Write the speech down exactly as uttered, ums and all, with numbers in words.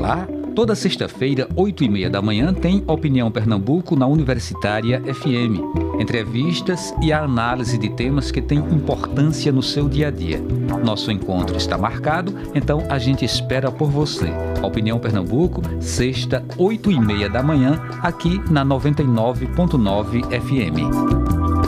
lá? Toda sexta-feira, oito e meia da manhã, tem Opinião Pernambuco na Universitária F M. Entrevistas e a análise de temas que têm importância no seu dia a dia. Nosso encontro está marcado, então a gente espera por você. Opinião Pernambuco, sexta, oito e meia da manhã, aqui na noventa e nove ponto nove F M.